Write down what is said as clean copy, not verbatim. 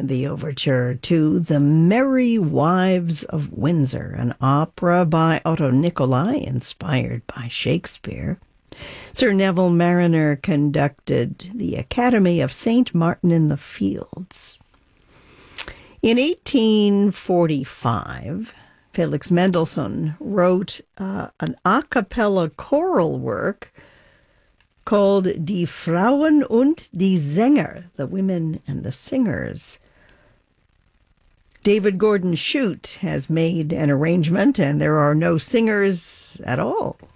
the overture to The Merry Wives of Windsor, an opera by Otto Nicolai, inspired by Shakespeare. Sir Neville Marriner conducted the Academy of St. Martin in the Fields. In 1845, Felix Mendelssohn wrote an a cappella choral work called Die Frauen und die Sänger, the Women and the Singers. David Gordon Shute has made an arrangement, and there are no singers at all